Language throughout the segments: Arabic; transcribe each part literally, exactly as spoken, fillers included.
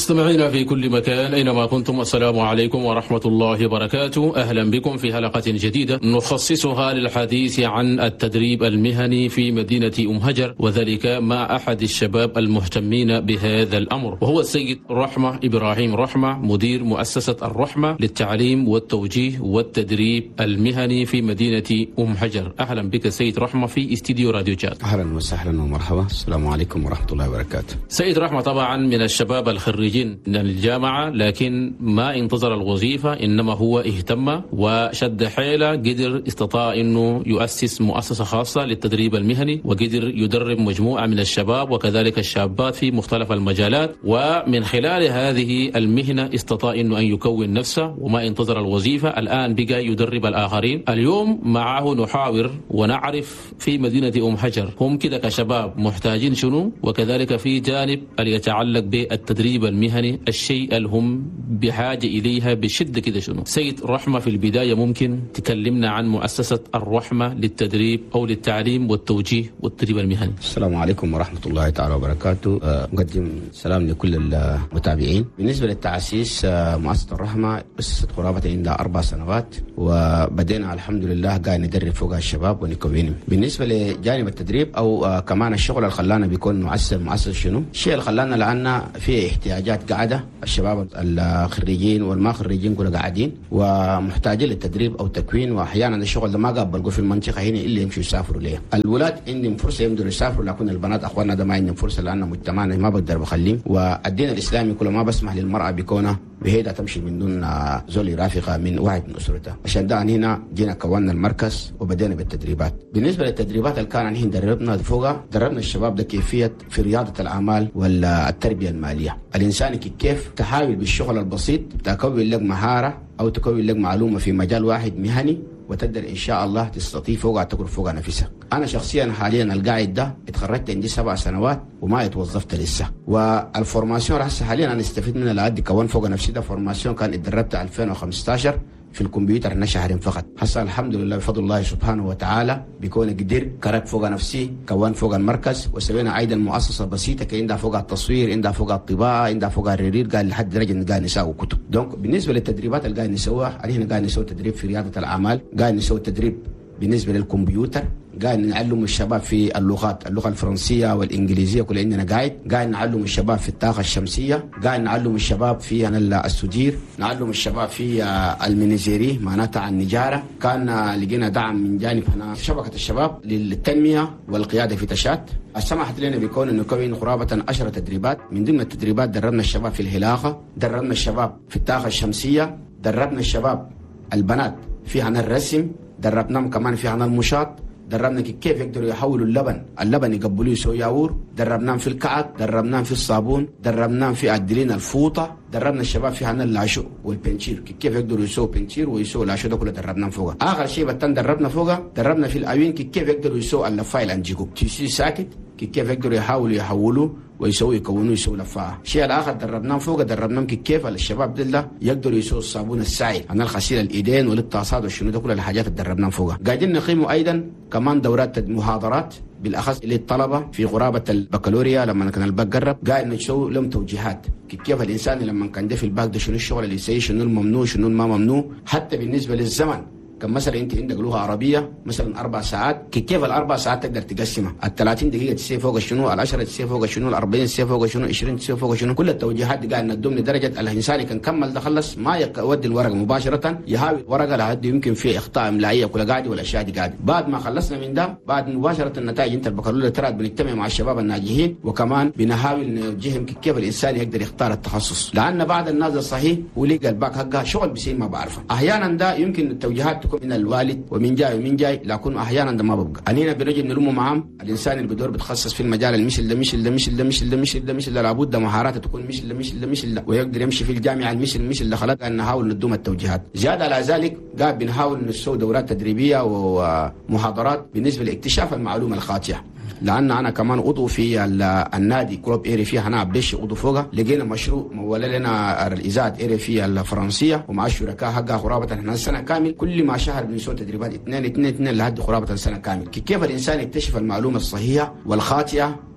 مستمعينا في كل مكان أينما كنتم، السلام عليكم ورحمة الله وبركاته. أهلا بكم في حلقة جديدة نخصصها للحديث عن التدريب المهني في مدينة أم هجر، وذلك مع أحد الشباب المهتمين بهذا الأمر، وهو السيد رحمة إبراهيم رحمة، مدير مؤسسة الرحمة للتعليم والتوجيه والتدريب المهني في مدينة أم هجر. أهلا بك سيد رحمة في استديو راديو جاد. أهلا وسهلا ومرحبا، السلام عليكم ورحمة الله وبركاته. سيد رحمة طبعا من الشباب الخريجين من الجامعة، لكن ما انتظر الوظيفة، إنما هو اهتم وشد حيله، قدر استطاع أنه يؤسس مؤسسة خاصة للتدريب المهني، وقدر يدرب مجموعة من الشباب وكذلك الشابات في مختلف المجالات، ومن خلال هذه المهنة استطاع أنه أن يكون نفسه وما انتظر الوظيفة. الآن بقى يدرب الآخرين. اليوم معه نحاور ونعرف في مدينة أم هجر هم كده كشباب محتاجين شنو، وكذلك في جانب اللي يتعلق بالتدريب المهني الشيء اللي هم بحاجة إليها بشدة كده شنو. سيد رحمة، في البداية ممكن تكلمنا عن مؤسسة الرحمة للتدريب أو للتعليم والتوجيه والتدريب المهني. السلام عليكم ورحمة الله تعالى وبركاته. أقدم سلام لكل المتابعين. بالنسبة للتأسيس، مؤسسة الرحمة أسست قرابة عندها أربع سنوات، وبدينا الحمد لله قاعد ندرب فوق الشباب ونكوينهم. بالنسبة لجانب التدريب أو كمان الشغل اللي خلانا بيكون مؤسس مؤسس شنو الشيء اللي خلانا، لأن في احتياجات قاعدة، الشباب الخريجين والما خريجين كلهم قاعدين ومحتاجين للتدريب أو تكوين، وأحيانا الشغل ده ما قابل في المنطقة هنا إلا يمشوا يسافروا ليه. الولاد عندهم فرصة يقدروا يسافروا، لكن البنات أخواننا ده ما عندهم فرصة، لأن مجتمعنا ما بقدر بخليهم، والدين الإسلامي كله ما بسمح للمرأة بكونها بهيدا تمشي من دون زول يرافقها من واحد من أسرتها. عشان ده هنا جينا كونا المركز وبدينا بالتدريبات. بالنسبة للتدريبات اللي كان هنا دربنا فوقها، دربنا الشباب ده كيفية في رياضة الأعمال والتربية المالية. الإنسان كيف تحاول بالشغل البسيط تكون لك مهارة أو تكون لك معلومة في مجال واحد مهني، وتقدر إن شاء الله تستطيع فوقها تقر فوقها نفسها. أنا شخصيا حاليا القاعد ده اتخرجت عندي سبع سنوات وما اتوظفت لسه، والفورماسيون هسه حاليا أنا استفيد منها لأدي كون فوق نفسي. ده فورماسيون كان اتدربت ألفين وخمسة عشر في الكمبيوتر لنا شهرين فقط. هسه الحمد لله بفضل الله سبحانه وتعالى بيكون قدر كرك فوق نفسي، كون فوق المركز، وسوينا ايضا مؤسسه بسيطه كي عندها فوق التصوير، عندها فوق الطباعه، عندها فوق الريرير، قال لحد درجه ان قاعد نساوي كتب. دونك بالنسبه للتدريبات اللي قاعد نسويها، علينا قاعد نسوي تدريب في رياده الاعمال، قاعد نسوي تدريب بالنسبه للكمبيوتر، قاعد نعلم الشباب في اللغات، اللغه الفرنسيه والانجليزيه كل عندنا قاعد قاعد نعلم الشباب في الطاقه الشمسيه، قاعد نعلم الشباب في السجير، نعلم الشباب في المنيزيري معناتها النجاره. كان لقينا دعم من جانب هنا شبكه الشباب للتنميه والقياده في تشات، سمحت لنا بكون انه نكون قرابه عشر تدريبات. من ضمن التدريبات دربنا الشباب في الهلاقه، دربنا الشباب في الطاقه الشمسيه، دربنا الشباب البنات في عن الرسم، دربناهم كمان في عن المشاط، دربنا كيف يقدروا يحولوا اللبن اللبن يقبلوه يسوي ياور، دربناهم في الكعك، دربناهم في الصابون، دربناهم في عدلين الفوطه، دربنا الشباب في عن العشو والبنشير، كيف يقدروا يسووا بنشير ويسووا العشو ده كله دربناهم فوقه. اخر شيء بتن دربنا فوقه، دربنا في الاوين كيف يقدروا يسووا اللفايل انجيكو تيسي ساكت، كيف يقدروا يحاولوا يحولوا ويسوي يكونوا يسوي لفاعه. الشيء الاخر دربناهم فوق، دربناهم كيف الشباب دول يقدروا يسووا الصابون السائل عن الغسيل الايدين والاتصاد والشنو ده كل الحاجات اللي دربناهم فوقها. قاعدين نقيموا ايضا كمان دورات محاضرات بالاخص للطلبه في قرابه البكالوريا. لما كان الباك قرب قاعد نسوي لهم توجيهات كيف الانسان لما كان ده في الباك ده شنو الشغل اللي يسوي، شنو الممنوع شنو ما ممنوع. حتى بالنسبه للزمن كان مثلا انت عندك لغه عربيه مثلا اربع ساعات، كيف الاربع ساعات تقدر تقسمها؟ ال ثلاثين دقيقه تسيب فوق شنو، ال عشرة تسيب فوق شنو، ال أربعين تسيب فوق شنو، عشرين تسيب فوق شنو. كل التوجيهات دي قاعد ندوم لدرجه الانسان كان كمل ده خلص ما يودي الورقه مباشره، يهاوي ورقه لحد يمكن فيه اخطاء املائيه كل قاعد والاشياء دي قاعد. بعد ما خلصنا من ده، بعد مباشره النتائج انت البكالوريا ترى بنجتمع مع الشباب الناجحين، وكمان بنحاول نوجههم كيف الانسان يقدر يختار التخصص، لان بعض الناس الصحيح ولقى الباك حقها شغل بيصير ما بعرفه. احيانا ده يمكن التوجيهات تكون من الوالد ومن جاي ومن جاي، لكن احيانا ده ما ببقى. انينا بنجي بنلمه معهم الانسان اللي بدور بتخصص في المجال المثل ده مثل ده مثل ده مثل ده مثل ده مثل ده لابد مهاراته تكون مثل ده مثل ده مثل ده، ويقدر يمشي في الجامعه المثل مثل ده. خلق ان نحاول ندوم التوجيهات. زياده على ذلك قاعد بنحاول نسوي دورات تدريبيه ومحاضرات بالنسبه لاكتشاف المعلومه الخاطئه، لان انا كمان عضو في النادي كلوب ايري فيها هنا عبدش عضو فوقها. لقينا مشروع مولى لنا الاذاعه ايري في الفرنسيه ومع الشركاء حقها قرابه احنا سنه كامل، كل ما شهر بنسوي تدريبات اثنين اثنين اثنين لحد قرابه سنه كامل. كيف الانسان يكتشف المعلومه الصحيحه والخاطئه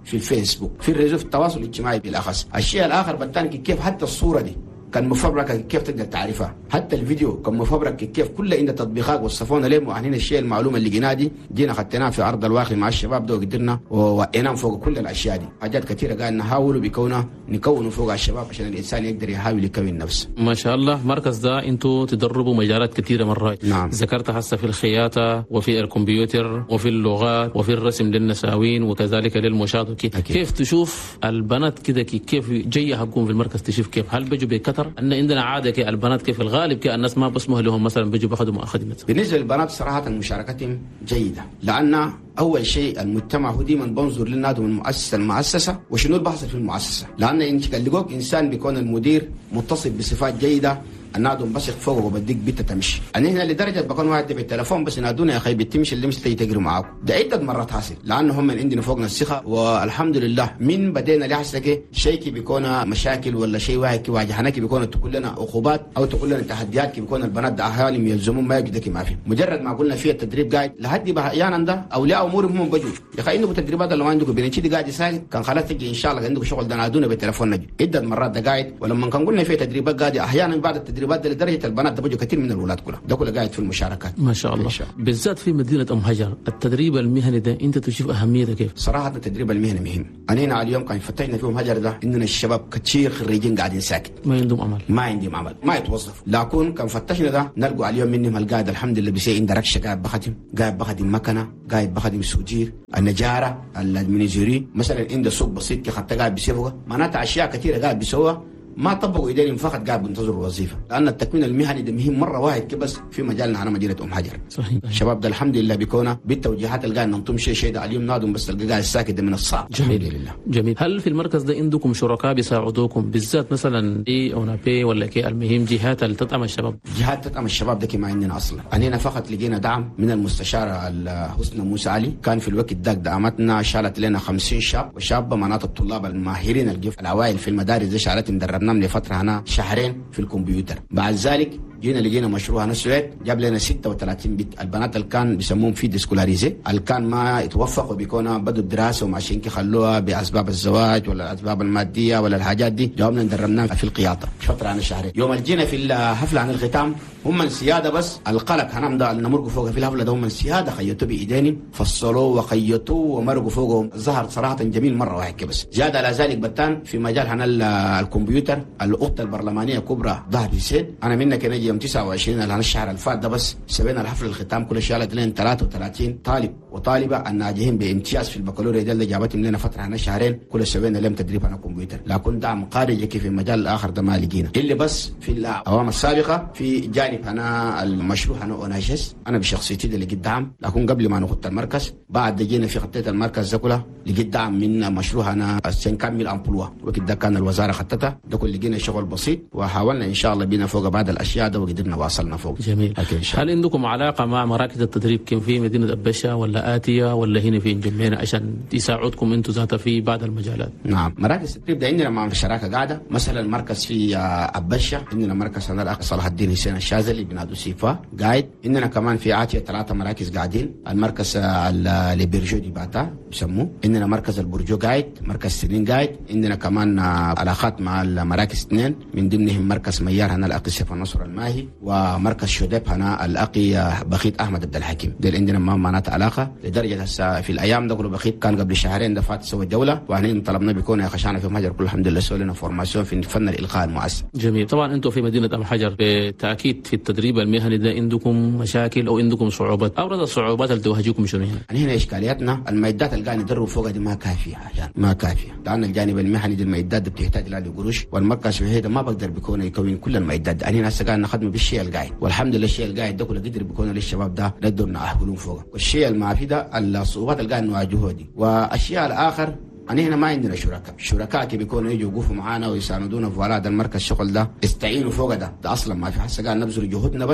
في الفيسبوك، في الريزو، في التواصل الاجتماعي بالاخص. الشيء الاخر بتاني كيف حتى الصوره دي كان مفبركه كيف تقدر تعرفها، حتى الفيديو كان مفبرك كيف كل عند تطبيقات وصفونا ليه مؤهلين الشيء المعلومه اللي لقيناها دي جينا خدناها في ارض الواقع مع الشباب ده وقدرنا ووقيناهم فوق كل الاشياء دي. حاجات كثيره قاعد نحاولوا بكونها نكونوا فوق الشباب عشان الانسان يقدر يحاول يكون نفسه. ما شاء الله. مركز ده انتوا تدربوا مجالات كثيره مرات. نعم. ذكرت هسه في الخياطه وفي الكمبيوتر وفي اللغات وفي الرسم للنساوين وكذلك للمشاط وكيف. كيف تشوف البنات كده كيف جايه حقهم في المركز؟ تشوف كيف هل بيجوا بكتر؟ ان عندنا عاده كي البنات كيف الغالب كي الناس ما بسمح لهم مثلا بيجوا باخذوا مؤخذ. بالنسبه للبنات صراحه مشاركتهم جيده، لان اول شيء المجتمع هو دائما بنظر للنادي من مؤسسه المؤسسه وشنو اللي بيحصل في المؤسسه، لان انت لقوك انسان بيكون المدير متصف بصفات جيده النادم بثق فوق وبديك بيت تمشي. انا هنا لدرجه بكون واحد بالتليفون بس ينادوني يا اخي بتمشي اللي مش تيجي تجري معاكم، ده عده مرات حاصل لانه هم من عندنا فوقنا الثقه والحمد لله. من بدينا لحسك شيء كي بيكون مشاكل ولا شيء واحد كي واجهنا كي بيكون تقول لنا عقوبات او تقول لنا تحديات كي بيكون البنات ده اهالي يلزمون ما يجدك ما في مجرد ما قلنا فيه التدريب قاعد لحد بقى احيانا ده اولياء امورهم هم بجوا يا اخي عندكم تدريبات ولا ما عندكم بنتي دي قاعد يسال كان خلاص تجي ان شاء الله عندكم شغل ده نادونا بالتليفون نجي عده مرات ده قاعد. ولما كان قلنا فيه تدريبات قاعد احيانا بعد التدريبات ده لدرجه البنات ده بيجوا كثير من الولاد كلها ده كله قاعد في المشاركات. ما شاء الله. شاء. بالذات في مدينه ام هجر التدريب المهني ده انت تشوف اهميته كيف؟ صراحه التدريب المهني مهم. انا على اليوم كان فتحنا في ام هجر ده عندنا الشباب كثير خريجين قاعدين ساكت ما عندهم عمل ما عندهم عمل ما يتوظفوا، لكن كان فتشنا ده نلقوا على اليوم منهم القاعد الحمد لله بيصير عنده ركشه قاعد بخدم قاعد بخدم مكنه قاعد بخدم سوجير النجاره المنيزيري مثلا عنده سوق بسيط كي خدت قاعد بيسويها معناتها اشياء كثيره قاعد بيسويها ما طبقوا ايديهم فقط قاعد بينتظروا الوظيفه، لان التكوين المهني ده مهم مره واحد كده بس في مجالنا انا مدينه ام حجر. صحيح. الشباب ده الحمد لله بيكونوا بالتوجيهات اللي قاعد ننطم شيء شيء ده اليوم نادم بس تلقى قاعد ساكت ده من الصعب. جميل. الحمد لله. جميل. هل في المركز ده عندكم شركاء بيساعدوكم بالذات مثلا اي اونابي ولا كي المهم جهات اللي تدعم الشباب؟ جهات تدعم الشباب ده ما عندنا اصلا، انا فقط لقينا دعم من المستشاره حسنى موسى علي كان في الوقت ده دعمتنا شالت لنا خمسين شاب وشابه مناطق الطلاب الماهرين الجف العوائل في المدارس دي شالتهم دربناهم لفتره هنا شهرين في الكمبيوتر. بعد ذلك جينا لقينا مشروع هنا السويد جاب لنا ستة وثلاثين بيت البنات اللي كان بيسموهم في ديسكولاريزي اللي كان ما يتوفقوا بيكونوا بدوا الدراسه وماشيين كي خلوها باسباب الزواج ولا الاسباب الماديه ولا الحاجات دي جاوبنا دربناهم في القياده فتره عن شهرين. يوم الجينا في الحفله عن الختام هم السياده بس القلق هنام ده نمرقوا فوق في الحفله ده هم السياده خيطوا بايدينهم فصلوه وخيطوه ومرقوا فوقهم ظهر صراحه جميل مره واحد بس. زاد على ذلك بتان في مجال هنا الكمبيوتر الاخت البرلمانيه كبرى ظهر حسين انا منك نجي يوم تسعة وعشرين على الشهر الفات ده بس سوينا الحفل الختام كل شالت لنا ثلاثة وثلاثين طالب وطالبه الناجحين بامتياز في البكالوريا ده اللي جابتهم لنا فتره هنا شهرين كل سوينا لهم تدريب على الكمبيوتر، لكن دعم خارجي في المجال الاخر ده ما لقينا اللي بس في الاعوام السابقه في جانب هنا المشروع هنا اوناجس انا بشخصيتي ده لقيت دعم، لكن قبل ما نخط المركز بعد جينا في خطه المركز ده كله لقيت دعم من مشروع هنا سنكمل امبلوا وقت ده كان الوزاره خطتها ده كل لقينا شغل بسيط وحاولنا ان شاء الله بينا فوق بعض الاشياء ده وقدرنا واصلنا فوق. جميل. هل عندكم علاقه مع مراكز التدريب كم في مدينه أبشة ولا آتية ولا هنا في انجمينا عشان يساعدكم انتم ذاتها في بعض المجالات؟ نعم مراكز التدريب ده عندنا مع شراكه قاعده مثلا مركز في أبشة عندنا مركز هنا الاخ صلاح الدين حسين الشاذلي بنادو سيفا قاعد، عندنا كمان في آتية ثلاثه مراكز قاعدين المركز اللي بيرجو دي باتا بسموه، عندنا مركز البرجو قاعد مركز سنين قاعد، عندنا كمان علاقات مع المراكز اثنين من ضمنهم مركز ميار هنا الاخ سيف النصر الماهي ومركز شوديب هنا الاقي بخيت احمد عبد الحكيم ده عندنا ما معناتها علاقه لدرجه هسه في الايام ده كله بخيت كان قبل شهرين ده فات سوى الجوله واحنا طلبنا بيكون يا خشانه في مهجر كل الحمد لله سوى لنا فورماسيون في فن الالقاء المؤثر. جميل. طبعا انتم في مدينه ام حجر بالتاكيد في التدريب المهني ده عندكم مشاكل او عندكم صعوبات، ابرز الصعوبات اللي تواجهكم شنو هنا؟ هنا اشكالياتنا المعدات اللي قاعد ندرب فوقها دي ما كافيه يعني ما كافيه، لان الجانب المهني دي المعدات دي بتحتاج لها قروش والمركز في هذا ما بقدر بيكون يكون كل المعدات دي. انا هسه قاعد نخدم بالشيء القاعد والحمد لله الشيء القاعد ده كله قدر بيكون للشباب ده نقدر نأهلهم فوق، والشيء اللي ما في ده الصعوبات اللي قاعد نواجهها دي. والاشياء الاخر أنا هنا ما عندنا شركاء، شركاء كي بيكونوا يجوا يوقفوا معانا ويساندونا في ولاد المركز الشغل ده يستعينوا فوق ده، ده اصلا ما في حسه قاعد نبذل جهودنا بس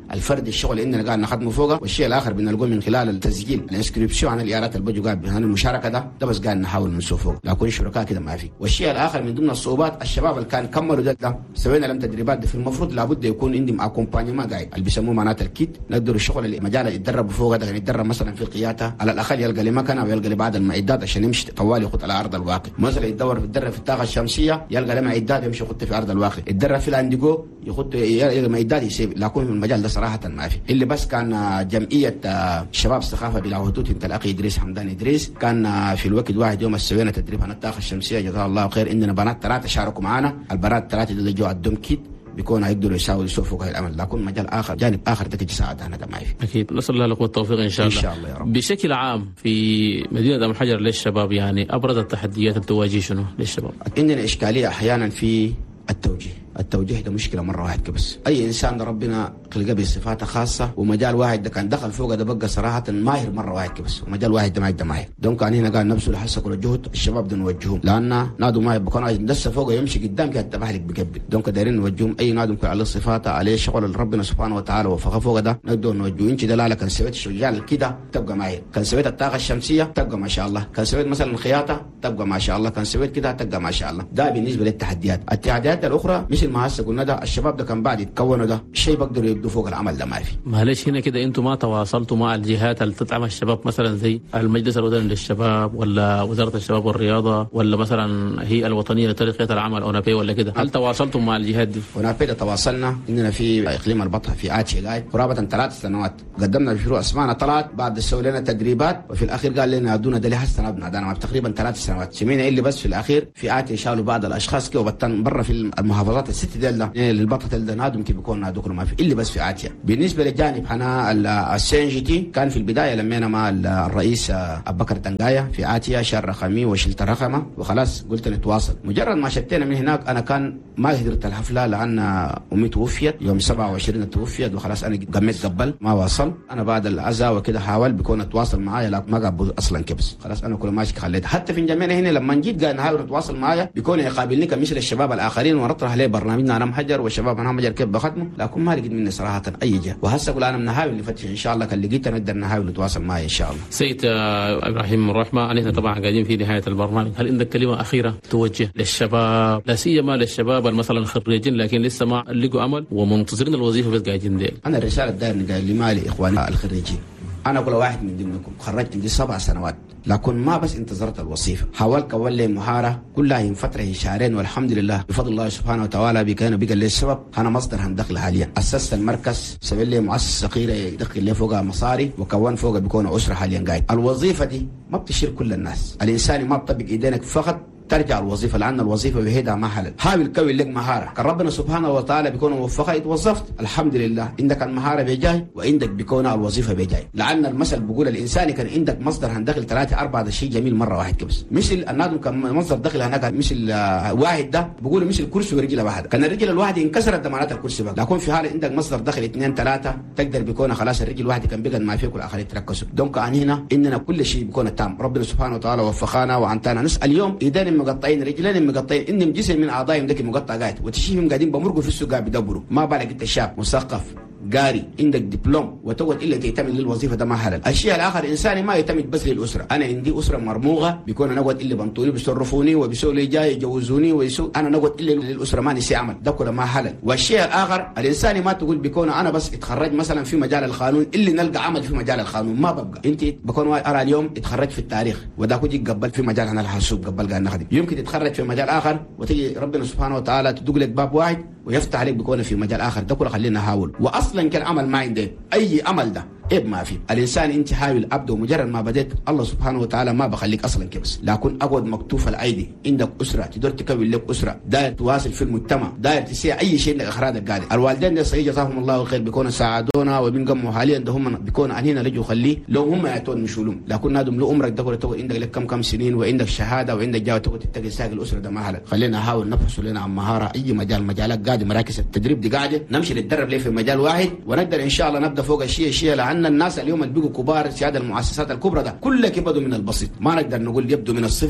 الفرد الشغل اللي قاعد نخدمه فوقه، والشيء الاخر بنلقوه من خلال التسجيل الانسكريبسيون عن الايارات اللي بيجوا قاعد بهذه المشاركه ده ده بس قاعد نحاول نسوق فوق، لكن شركاء كده ما في. والشيء الاخر من ضمن الصعوبات الشباب اللي كان كملوا ده, ده سوينا لهم تدريبات، في المفروض لابد يكون عندهم اكومبانيما قاعد اللي بيسموه معناته الكيت، نقدروا الشغل اللي مجال يتدربوا فوق ده، يعني يتدرب مثلا في القياده على الاقل يلقى لي مكنه ويلقى لي بعض المعدات عشان يمشي طوالي يخط على ارض الواقع، مثلا يتدور يتدرب في الطاقه الشمسيه يلقى له معدات يمشي يخط في ارض الواقع، يتدرب في الانديجو يخط يلقى معدات يسيب، لكن في المجال ده صراحه ما في. اللي بس كان جمعيه شباب الثقافه بلا حدود انت الاخي ادريس حمدان ادريس كان في الوقت واحد يوم سوينا تدريب عن الطاقه الشمسيه جزاه الله خير، عندنا بنات ثلاثه شاركوا معنا، البنات الثلاثه اللي جو عندهم كيت بيكون هيقدروا يساووا يسوفوا هاي الامل، لكن مجال اخر جانب اخر ده يساعد هذا ما في. اكيد نسال الله لكم التوفيق ان شاء الله. ان شاء الله يا رب. بشكل عام في مدينه ام الحجر للشباب يعني ابرز التحديات اللي تواجه شنو للشباب؟ عندنا اشكاليه احيانا في التوجيه، التوجيه ده مشكله مره واحده بس، اي انسان ربنا خلقه بصفاته خاصه ومجال واحد ده كان دخل فوق ده بقى صراحه ماهر مره واحد بس، ومجال واحد ده ما يقدر ماهر، دونك كان هنا قال نفسه لحسه كل الجهد الشباب ده نوجههم، لان نادوا ماهر بكون لسه فوق يمشي قدام كده تبع لك بقبل، دونك دايرين نوجههم اي نادوا على صفاته عليه شغل ربنا سبحانه وتعالى وفق فوق ده نقدر نوجهه. انت دلاله كان سويت الشجال كده تبقى ماهر، كان سويت الطاقه الشمسيه تبقى ما شاء الله، كان سويت مثلا الخياطه تبقى ما شاء الله، كان سويت كده تبقى ما شاء الله. ده بالنسبه للتحديات. التحديات الاخرى مثل ما هسه قلنا ده الشباب ده كان بعد يتكونوا ده شيء بقدروا يبدوا فوق العمل ده ما في. معلش هنا كده انتم ما تواصلتوا مع الجهات اللي تدعم الشباب مثلا زي المجلس الوطني للشباب ولا وزاره الشباب والرياضه ولا مثلا هي الوطنيه لترقيه العمل اونابي ولا كده؟ هل تواصلتم مع الجهات دي؟ اونابي ده تواصلنا، اننا في اقليم البطحه في اتشي قاعد قرابه ثلاث سنوات قدمنا مشروع اسمعنا طلعت بعد سووا لنا تدريبات وفي الاخير قال لنا ادونا ده لها سنه ابنا تقريبا ثلاث سنوات سمينا اللي بس في الاخير في اتشي شالوا بعض الاشخاص كده وبطن برا في المحافظات الست ديل ده للبطحه ده نادم كيف بيكون نادوكم ما في اللي بس في اتشي. بالنسبه للجانب حنا السين جي تي كان في البدايه لمينا مع الرئيس ابو بكر تنقايه في اتيا شهر رقمي وشلت رقمه وخلاص قلت نتواصل. مجرد ما شتينا من هناك انا كان ما قدرت الحفله لان امي توفيت يوم سبعة وعشرين توفيت وخلاص انا قميت قبل ما واصل. انا بعد العزاء وكده حاول بيكون اتواصل معايا لكن ما قبل اصلا كبس خلاص انا كل ماشي خليت. حتى في جميعنا هنا لما جيت قاعد نحاول نتواصل معايا بيكون يقابلني كمثل الشباب الاخرين ونطرح عليه برنامجنا انا محجر والشباب انا محجر كيف بخدمه لكن ما لقيت مني صراحه اي جهه. وهسه اقول انا بنحاول نفتش ان شاء الله كان لقيت نقدر نحاول نتواصل معي ان شاء الله. سيد ابراهيم الرحمه انا طبعا قاعدين في نهايه البرنامج، هل عندك كلمه اخيره توجه للشباب لا سيما للشباب مثلا خريجين لكن لسه ما لقوا امل ومنتظرين الوظيفه بس قاعدين ديل؟ انا الرساله داير قال لي مالي اخواني الخريجين، انا كل واحد من ضمنكم خرجت عندي سبع سنوات لكن ما بس انتظرت الوظيفه، حاولت كون لي مهاره كلها من فتره شهرين والحمد لله بفضل الله سبحانه وتعالى بكان بقى لي السبب انا مصدر هندخل حاليا. اسست المركز سوي لي مؤسسه صغيره يدخل لي فوقها مصاري وكون فوقها بيكون اسره حاليا قاعد. الوظيفه دي ما بتشير كل الناس، الانسان ما بطبق ايدينك فقط ترجع الوظيفه لان الوظيفه بهيدها ما حلل. حاول تكون لك مهاره كان ربنا سبحانه وتعالى بيكون موفقك اتوظفت الحمد لله عندك المهاره بجاي وعندك بيكون الوظيفه بجاي. لان المثل بيقول الانسان كان عندك مصدر هندخل ثلاثه اربعه ده شيء جميل مره واحد كبس. مثل النادم كان مصدر دخل هناك مثل واحد ده بيقولوا مثل كرسي ورجله واحده، كان الرجل الواحده انكسرت ضمانات الكرسي بقى. لكن في حاله عندك مصدر دخل اثنين ثلاثه تقدر بيكون خلاص الرجل الواحده كان بقى ما فيك والاخرين يتركزوا. دونك عن هنا اننا كل شيء بيكون تام. ربنا سبحانه وتعالى وفقنا وعنتنا نسال اليوم ايدين مقطعين رجلين مقطعين انهم جسم من اعضائهم ذاك مقطع قاعد وتشيهم قاعدين بمرقوا في السوق قاعد بيدبروا. ما بالك انت شاب مثقف قاري عندك دبلوم وتقعد الا تعتمد للوظيفه ده ما حلال. الشيء الاخر انساني ما يعتمد بس للاسره، انا عندي اسره مرموقه بيكون انا اقعد الا بنطوني بيصرفوني وبيسووا لي جاي يجوزوني ويسووا انا نقعد الا للاسره ما نسي عمل ده كله ما حلال. والشيء الاخر الانساني ما تقول بيكون انا بس اتخرج مثلا في مجال القانون اللي نلقى عمل في مجال القانون ما ببقى. انت بكون ارى اليوم اتخرج في التاريخ وذاك يجي قبل في مجال انا الحاسوب قبل قاعد نخدم، يمكن تتخرج في مجال اخر وتيجي ربنا سبحانه وتعالى تدق لك باب واحد ويفتح عليك بيكون في مجال اخر. ده كله خلينا نحاول. واصلا كان عمل ما عندك اي عمل ده عيب ما في. الانسان انت حاول ابدا ومجرد ما بديت الله سبحانه وتعالى ما بخليك اصلا كبس. لكن اقعد مكتوف الايدي عندك اسره تقدر تكون لك اسره داير تواصل في المجتمع داير تسيع اي شيء لاخراجك قاعد. الوالدين ده صحيح جزاهم الله الخير بيكونوا ساعدونا وبنقموا حاليا ده هم بيكونوا هنا لجوا خليه لو هم يعطون مشولهم. لكن نادم له عمرك ده كله عندك لك كم كم سنين وعندك شهاده وعندك جاي تقعد تتقي ساق الاسره ده ما حلال. خلينا نحاول نبحث لنا عن مهاره اي مجال مجالات قاعده مراكز التدريب دي قاعده نمشي نتدرب ليه في مجال واحد ونقدر ان شاء الله نبدا فوق الشيء شيء. لان الناس اليوم بيجوا كبار سيادة المؤسسات الكبرى ده كلها كبدوا من البسيط. ما نقدر نقول يبدو من الصفر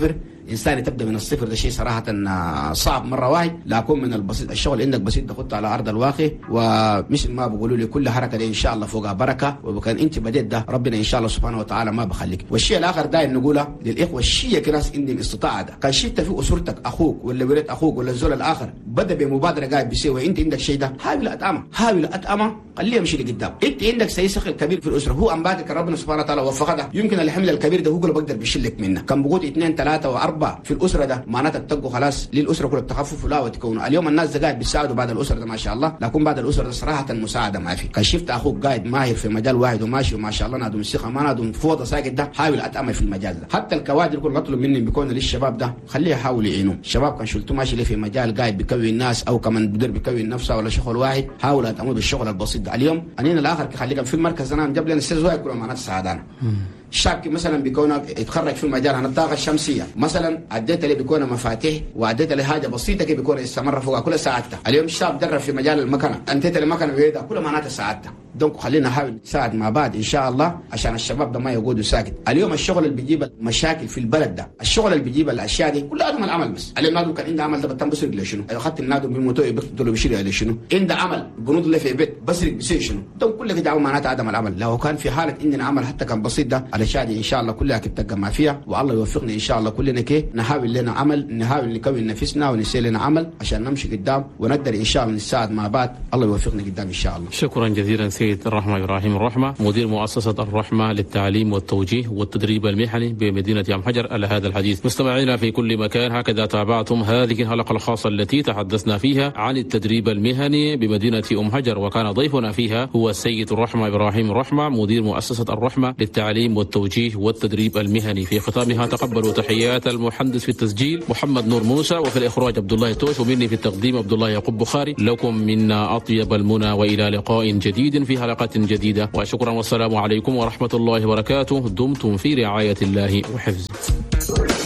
انسان تبدا من الصفر ده شيء صراحه صعب مره واحد، لكن من البسيط الشغل عندك بسيط تخط على ارض الواقع، ومثل ما بيقولوا لي كل حركه دي ان شاء الله فوقها بركه، وكان انت بديت ده ربنا ان شاء الله سبحانه وتعالى ما بخليك. والشيء الاخر داير نقوله للاخوه الشيعة كناس عندهم استطاعه ده، كان شفت في اسرتك اخوك ولا ولد اخوك ولا الزول الاخر بدا بمبادره قاعد بيسوي انت عندك شيء ده، حاول اتامه حاول اتامه خليه يمشي لقدام. انت عندك سي سخي كبير في الاسره، هو امبارح ربنا سبحانه وتعالى وفقه ده، يمكن الحمل الكبير ده هو اللي بقدر بيشلك منه، كان بقول اثنين ثلاثه واربعه في الاسره ده معناتها تتقوا خلاص للاسره كلها التخفف لا وتكونوا. اليوم الناس ده قاعد بيساعدوا بعد الاسره ده ما شاء الله، لكن بعد الاسره ده صراحه المساعده ما في. كان شفت اخوك قاعد ماهر في مجال واحد وماشي وما شاء الله نادم الثقه ما نادم فوضى ساكت ده، حاول اتامل في المجال ده. حتى الكوادر كل اطلب مني بيكون للشباب ده خليه يحاول يعينوا الشباب، كان شلتوا ماشي ليه في مجال قاعد بيكون الناس او كمان بدر بيكون نفسه ولا شغل واحد، حاول اتامل بالشغل البسيط ده. اليوم انين الاخر خليك في المركز انا جاب لنا السيزون كله معناته سعادنا. الشاب مثلا بيكون يتخرج في مجال عن الطاقه الشمسيه مثلا، اديت له بيكون مفاتيح واديت له حاجه بسيطه كي بيكون يستمر فوقها كل ساعته. اليوم الشاب درب في مجال المكنه، انتيت له مكنه بيدا كل معناته ساعته. دونك خلينا نحاول نساعد مع بعض ان شاء الله عشان الشباب ده ما يقعدوا ساكت. اليوم الشغل اللي بيجيب مشاكل في البلد ده، الشغل اللي بيجيب الاشياء دي كلها ادم العمل بس. اليوم نادو كان عنده عمل ده بتم بسرق له شنو؟ اخذت النادو بالموتور بيقتلوا بيشيل له شنو؟ عنده عمل بنود له في بيت بسرق بيصير شنو؟ دونك كل كده معناته عدم العمل. لو كان في حاله عندنا عمل حتى كان بسيط ده الاشياء دي ان شاء الله كلها كتبقى ما فيها، والله يوفقنا ان شاء الله كلنا كي نحاول لنا عمل، نحاول نكون نفسنا ونسير لنا عمل عشان نمشي قدام ونقدر ان شاء الله نساعد مع بعض. الله يوفقنا قدام ان شاء الله. شكرا جزيلا سيد الرحمة ابراهيم الرحمة، مدير مؤسسة الرحمة للتعليم والتوجيه والتدريب المهني بمدينة أم حجر، على هذا الحديث. مستمعينا في كل مكان، هكذا تابعتم هذه الحلقة الخاصة التي تحدثنا فيها عن التدريب المهني بمدينة أم حجر، وكان ضيفنا فيها هو السيد الرحمة ابراهيم الرحمة مدير مؤسسة الرحمة للتعليم والتوجيه والتدريب المهني. في ختامها تقبلوا تحيات المحدث في التسجيل محمد نور موسى، وفي الإخراج عبد الله توش، ومني في التقديم عبد الله يعقوب بخاري. لكم منا أطيب المنى وإلى لقاء جديد في حلقة جديدة، وشكرا والسلام عليكم ورحمة الله وبركاته. دمتم في رعاية الله وحفظه.